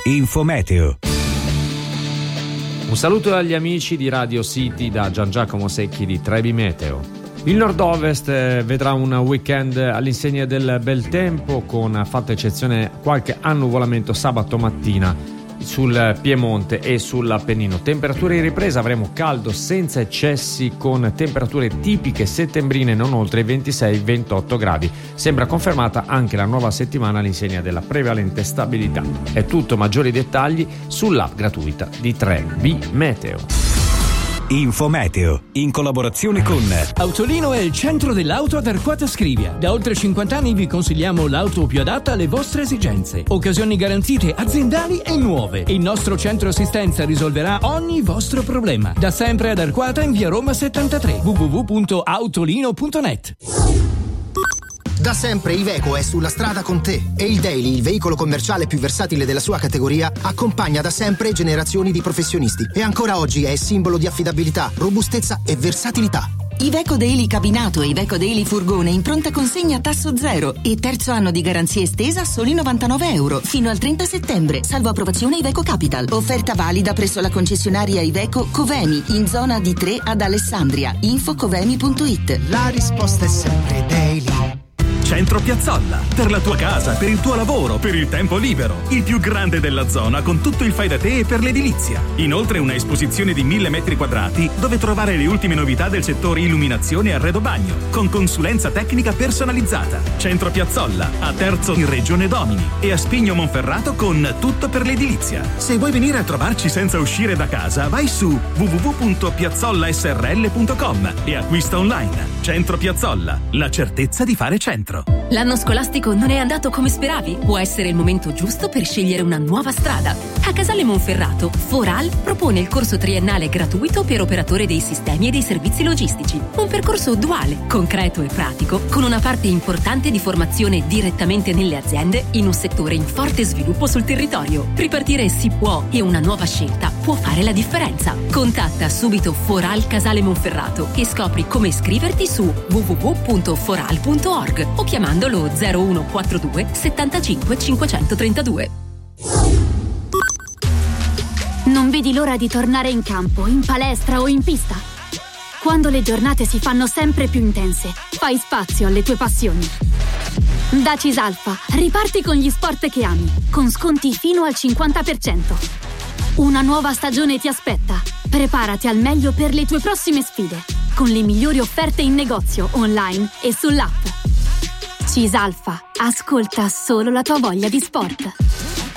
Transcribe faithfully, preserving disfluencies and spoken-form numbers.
Infometeo. Un saluto agli amici di Radio City da Gian Giacomo Secchi di Trebi Meteo. Il nord-ovest vedrà un weekend all'insegna del bel tempo, con fatta eccezione qualche annuvolamento sabato mattina sul Piemonte e sull'Appennino. Temperature in ripresa, avremo caldo senza eccessi, con temperature tipiche settembrine non oltre i ventisei ventotto gradi. Sembra confermata anche la nuova settimana all'insegna della prevalente stabilità. È tutto, maggiori dettagli sull'app gratuita di Trebi Meteo. Infometeo, in collaborazione con Autolino è il centro dell'auto ad Arquata Scrivia. Da oltre cinquanta anni vi consigliamo l'auto più adatta alle vostre esigenze. Occasioni garantite, aziendali e nuove. Il nostro centro assistenza risolverà ogni vostro problema. Da sempre ad Arquata, in via Roma settantatré. w w w punto autolino punto net. Da sempre Iveco è sulla strada con te e il Daily, il veicolo commerciale più versatile della sua categoria, accompagna da sempre generazioni di professionisti e ancora oggi è simbolo di affidabilità, robustezza e versatilità. Iveco Daily cabinato e Iveco Daily furgone in pronta consegna a tasso zero e terzo anno di garanzia estesa a soli novantanove euro fino al trenta settembre, salvo approvazione Iveco Capital. Offerta valida presso la concessionaria Iveco Covemi in zona D tre ad Alessandria. info covemi punto it. La risposta è sempre Daily. Centro Piazzolla, per la tua casa, per il tuo lavoro, per il tempo libero. Il più grande della zona, con tutto il fai da te e per l'edilizia. Inoltre una esposizione di mille metri quadrati dove trovare le ultime novità del settore illuminazione e arredo bagno, con consulenza tecnica personalizzata. Centro Piazzolla, a Terzo in Regione Domini e a Spigno Monferrato con tutto per l'edilizia. Se vuoi venire a trovarci senza uscire da casa, vai su w w w punto piazzolla s r l punto com e acquista online. Centro Piazzolla, la certezza di fare centro. L'anno scolastico non è andato come speravi? Può essere il momento giusto per scegliere una nuova strada. A Casale Monferrato, Foral propone il corso triennale gratuito per operatore dei sistemi e dei servizi logistici. Un percorso duale, concreto e pratico, con una parte importante di formazione direttamente nelle aziende in un settore in forte sviluppo sul territorio. Ripartire si può e una nuova scelta può fare la differenza. Contatta subito Foral Casale Monferrato e scopri come iscriverti su w w w punto foral punto org o chiamando lo zero uno quattro due settantacinque cinquecentotrentadue. Non vedi l'ora di tornare in campo, in palestra o in pista? Quando le giornate si fanno sempre più intense, fai spazio alle tue passioni. Da Cisalfa, riparti con gli sport che ami, con sconti fino al cinquanta per cento. Una nuova stagione ti aspetta. Preparati al meglio per le tue prossime sfide, con le migliori offerte in negozio, online e sull'app. Cisalfa, ascolta solo la tua voglia di sport.